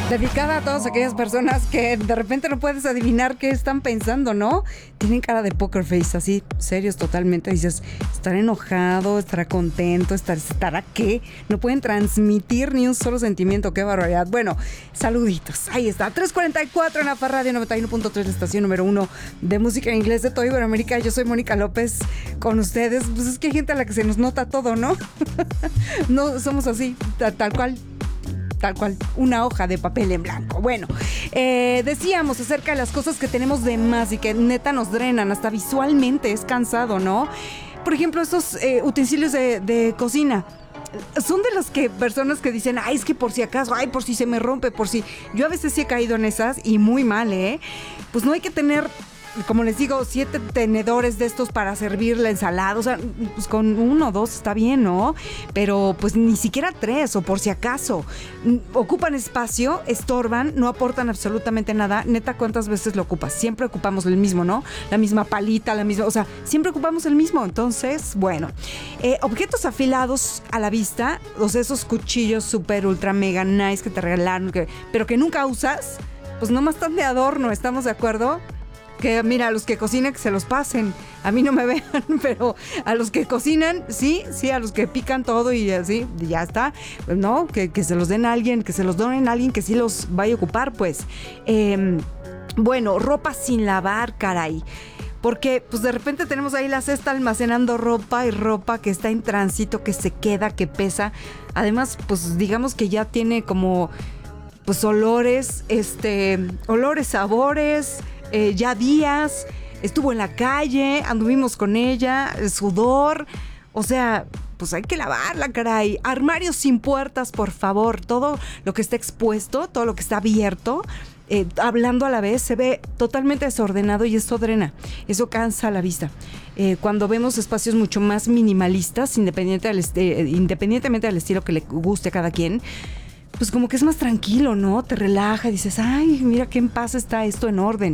Dedicada a todas aquellas personas que de repente no puedes adivinar qué están pensando, ¿no? Tienen cara de poker face, así, serios totalmente. Dices, ¿estará enojado? ¿Estará contento? ¿Estará qué? No pueden transmitir ni un solo sentimiento. ¡Qué barbaridad! Bueno, saluditos. Ahí está, 3:44 en AFA Radio 91.3, la estación número 1 de música en inglés de todo Iberoamérica. Yo soy Mónica López con ustedes. Pues es que hay gente a la que se nos nota todo, ¿no? No somos así, tal cual, una hoja de papel en blanco. Bueno, decíamos acerca de las cosas que tenemos de más y que neta nos drenan, hasta visualmente es cansado, ¿no? Por ejemplo, estos utensilios de cocina. Son de las personas que dicen, ay, es que por si acaso, ay, por si se me rompe, por si... Yo a veces sí he caído en esas y muy mal, ¿eh? Pues no hay que tener... Como les digo, 7 tenedores de estos para servir la ensalada. O sea, pues con 1 o 2 está bien, ¿no? Pero pues ni siquiera 3, o por si acaso. Ocupan espacio, estorban, no aportan absolutamente nada. Neta, ¿cuántas veces lo ocupas? Siempre ocupamos el mismo, ¿no? La misma palita, la misma... O sea, siempre ocupamos el mismo. Entonces, bueno. Objetos afilados a la vista. O sea, esos cuchillos súper, ultra, mega nice que te regalaron, pero que nunca usas. Pues nomás están de adorno, ¿estamos de acuerdo? Que mira, a los que cocinan que se los pasen. A mí no me vean, pero a los que cocinan, sí, a los que pican todo y así, ya está. No, que se los den a alguien, que se los donen a alguien que sí los vaya a ocupar, pues. Bueno, ropa sin lavar, caray. Porque pues de repente tenemos ahí la cesta almacenando ropa y ropa que está en tránsito, que se queda, que pesa. Además, pues digamos que ya tiene como pues olores, sabores. Ya días, estuvo en la calle, anduvimos con ella, el sudor, o sea, pues hay que lavarla, caray. Armarios sin puertas, por favor. Todo lo que está expuesto, todo lo que está abierto, hablando a la vez, se ve totalmente desordenado y esto drena, eso cansa la vista. Cuando vemos espacios mucho más minimalistas, independientemente del estilo que le guste a cada quien, pues como que es más tranquilo, ¿no? Te relaja, dices, ay, mira qué en paz está esto, en orden.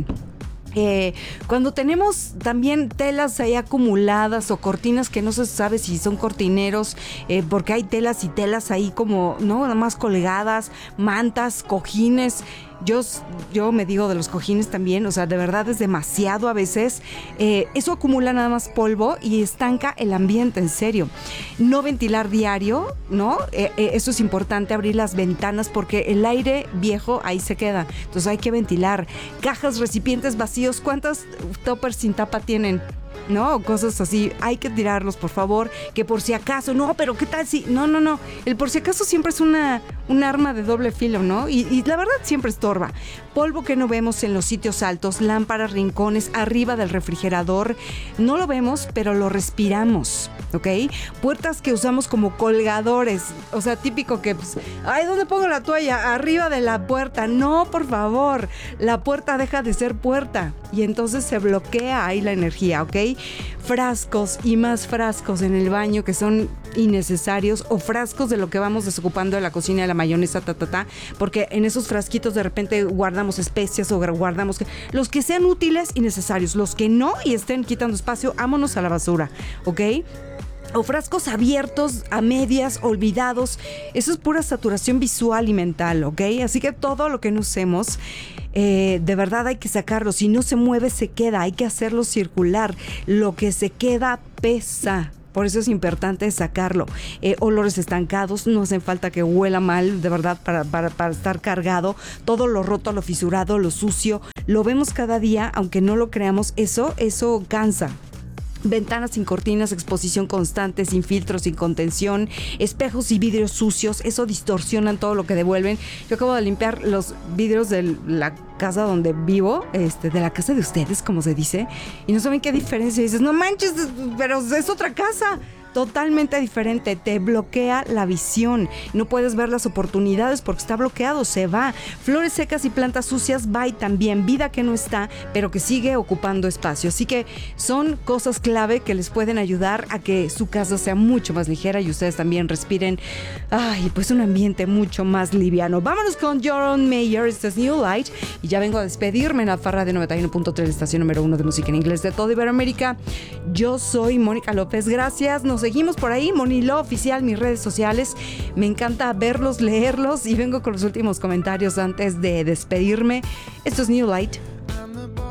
Cuando tenemos también telas ahí acumuladas o cortinas que no se sabe si son cortineros, porque hay telas y telas ahí como, ¿no? Nada más colgadas, mantas, cojines. Yo me digo de los cojines también, o sea, de verdad es demasiado a veces. Eso acumula nada más polvo y estanca el ambiente, en serio. No ventilar diario, ¿no? Eso es importante, abrir las ventanas porque el aire viejo ahí se queda. Entonces hay que ventilar. Cajas, recipientes vacíos, ¿cuántas toppers sin tapa tienen? ¿No? Cosas así, hay que tirarlos, por favor, que por si acaso, no, pero ¿qué tal si? No, el por si acaso siempre es un arma de doble filo, ¿no? Y la verdad siempre estorba. Polvo que no vemos en los sitios altos, lámparas, rincones, arriba del refrigerador, no lo vemos, pero lo respiramos, ¿ok? Puertas que usamos como colgadores, o sea, típico que, pues, ay, ¿dónde pongo la toalla? Arriba de la puerta. No, por favor, la puerta deja de ser puerta y entonces se bloquea ahí la energía, ¿ok? Frascos y más frascos en el baño que son innecesarios, o frascos de lo que vamos desocupando de la cocina, de la mayonesa, porque en esos frasquitos de repente guardamos especias o guardamos los que sean útiles y necesarios, los que no y estén quitando espacio, vámonos a la basura, ¿ok? O frascos abiertos a medias, olvidados. Eso es pura saturación visual y mental, ¿ok? Así que todo lo que no usemos, de verdad hay que sacarlo. Si no se mueve, se queda. Hay que hacerlo circular. Lo que se queda pesa. Por eso es importante sacarlo. Olores estancados, no hacen falta que huela mal, de verdad, para estar cargado. Todo lo roto, lo fisurado, lo sucio, lo vemos cada día, aunque no lo creamos. Eso cansa. Ventanas sin cortinas, exposición constante, sin filtros, sin contención, espejos y vidrios sucios, eso distorsionan todo lo que devuelven. Yo acabo de limpiar los vidrios de la casa donde vivo, de la casa de ustedes, como se dice, y no saben qué diferencia. Y dices, no manches, pero es otra casa. Totalmente diferente, te bloquea la visión, no puedes ver las oportunidades porque está bloqueado, se va. Flores secas y plantas sucias, bye también. Vida que no está, pero que sigue ocupando espacio. Así que son cosas clave que les pueden ayudar a que su casa sea mucho más ligera y ustedes también respiren, pues un ambiente mucho más liviano. Vámonos con John Mayer, este es New Light, y ya vengo a despedirme en AFA Radio 91.3, estación número 1 de música en inglés de toda Iberoamérica. Yo soy Mónica López, gracias, nos seguimos por ahí, Monilo Oficial, mis redes sociales. Me encanta verlos, leerlos y vengo con los últimos comentarios antes de despedirme. Esto es New Light.